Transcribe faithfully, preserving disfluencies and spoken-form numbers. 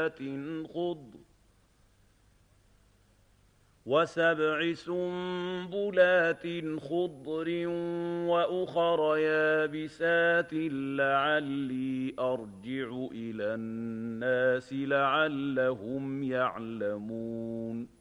خضر وسبع سنبلات خضر وأخر يابسات لعلي أرجع إلى الناس لعلهم يعلمون